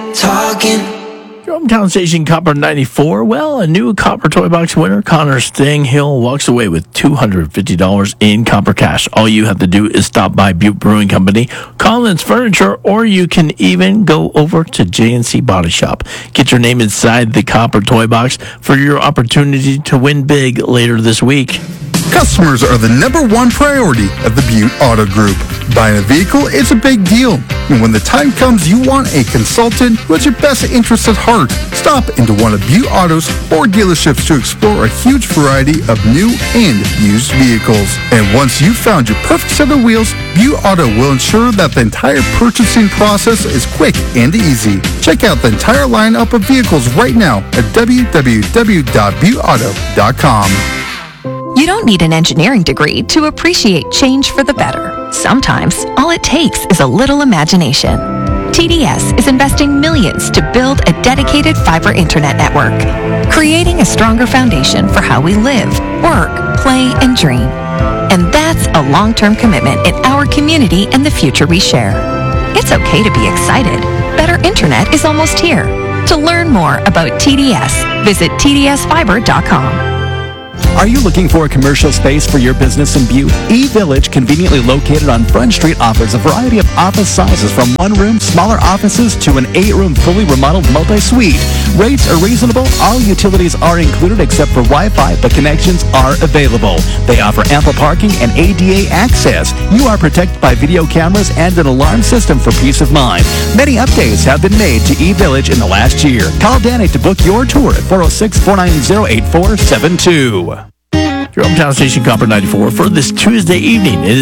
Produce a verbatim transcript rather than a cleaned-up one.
Talking. Your hometown station, Copper ninety-four. Well, a new Copper Toy Box winner, Connor Stanghill, walks away with two hundred fifty dollars in Copper cash. All you have to do is stop by Butte Brewing Company, Collins Furniture, or you can even go over to J and C Body Shop. Get your name inside the Copper Toy Box for your opportunity to win big later this week. Customers are the number one priority of the Butte Auto Group. Buying a vehicle is a big deal. And when the time comes you want a consultant who has your best interests at heart, stop into one of Butte Auto's four dealerships to explore a huge variety of new and used vehicles. And once you've found your perfect set of wheels, Butte Auto will ensure that the entire purchasing process is quick and easy. Check out the entire lineup of vehicles right now at w w w dot butte auto dot com. You don't need an engineering degree to appreciate change for the better. Sometimes, all it takes is a little imagination. T D S is investing millions to build a dedicated fiber internet network, creating a stronger foundation for how we live, work, play, and dream. And that's a long-term commitment in our community and the future we share. It's okay to be excited. Better internet is almost here. To learn more about T D S, visit t d s fiber dot com. Are you looking for a commercial space for your business in Butte? eVillage, conveniently located on Front Street, offers a variety of office sizes from one-room, smaller offices to an eight-room, fully remodeled multi-suite. Rates are reasonable. All utilities are included except for Wi-Fi, but connections are available. They offer ample parking and A D A access. You are protected by video cameras and an alarm system for peace of mind. Many updates have been made to eVillage in the last year. Call Danny to book your tour at four oh six, four nine zero, eight four seven two. Your hometown station, Copper ninety-four, for this Tuesday evening. It is